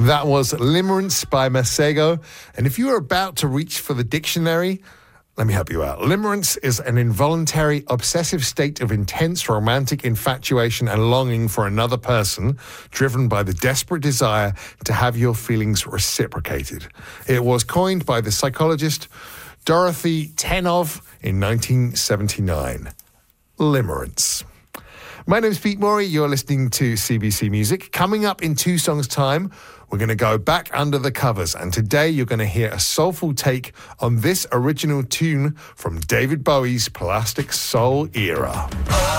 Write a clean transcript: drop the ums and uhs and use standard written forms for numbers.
That was Limerence by Masego. And if you are about to reach for the dictionary, let me help you out. Limerence is an involuntary, obsessive state of intense romantic infatuation and longing for another person, driven by the desperate desire to have your feelings reciprocated. It was coined by the psychologist Dorothy Tenov in 1979. Limerence. My name's Pete Morey. You're listening to CBC Music. Coming up in 2 songs' time, we're going to go back under the covers, and today you're going to hear a soulful take on this original tune from David Bowie's Plastic Soul era.